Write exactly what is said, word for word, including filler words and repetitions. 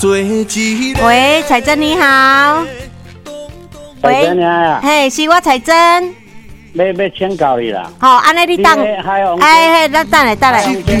喂，彩珍你好。 彩珍你好。 嘿，是我彩珍。 要要请教你啦。 好，安尼你等。哎嘿，咱等下等下。